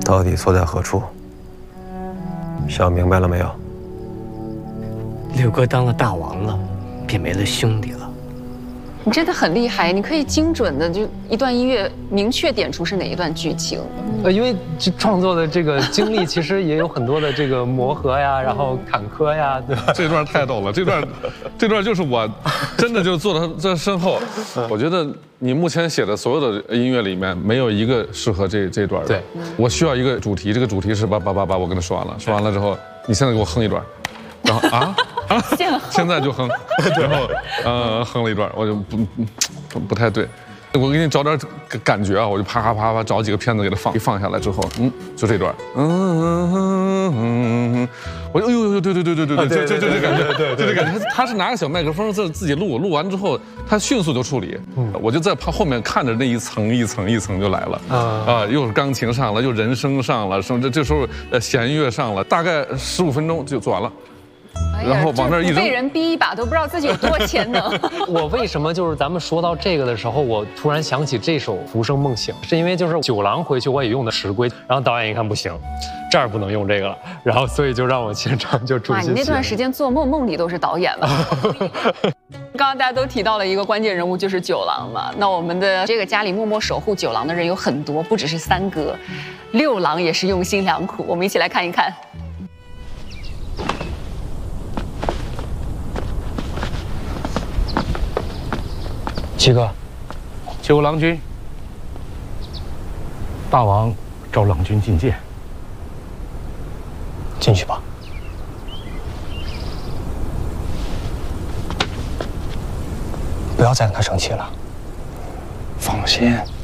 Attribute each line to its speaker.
Speaker 1: 到底错在何处？想明白了没有？
Speaker 2: 六哥当了大王了，便没了兄弟了。
Speaker 3: 你真的很厉害，你可以精准的就一段音乐明确点出是哪一段剧情。
Speaker 4: 因为这创作的这个经历其实也有很多的这个磨合呀，然后坎坷呀，对吧？
Speaker 5: 这段太逗了，这段就是我真的就坐在这身后，我觉得你目前写的所有的音乐里面没有一个适合这段的。
Speaker 4: 对，
Speaker 5: 我需要一个主题，这个主题是叭，我跟他说完了，说完了之后，你现在给我哼一段，然后现在就哼，然后哼了一段，我就不太对。我给你找点感觉啊，我就啪找几个片子给它放下来之后，就这段，我哎呦，对，就这感觉，就这感觉。他是拿个小麦克风自己录完之后，他迅速就处理，我就在后面看着那一层一层就来了，又是钢琴上了，又人声上了，什么这时候弦乐上了，大概15分钟就做完了。然后往那儿一扔，
Speaker 3: 被人逼一把都不知道自己有多潜能。
Speaker 4: 我为什么就是咱们说到这个的时候，我突然想起这首《浮生梦醒》，是因为就是九郎回去我也用的石龟，然后导演一看不行，这儿不能用这个了，然后所以就让我现场就重新。
Speaker 3: 你那段时间做梦里都是导演了。刚刚大家都提到了一个关键人物就是九郎嘛，那我们的这个家里默默守护九郎的人有很多，不只是三哥，六郎也是用心良苦，我们一起来看一看。
Speaker 6: 七哥，九郎君，大王召郎君觐见。进去吧。不要再跟他生气了。放心，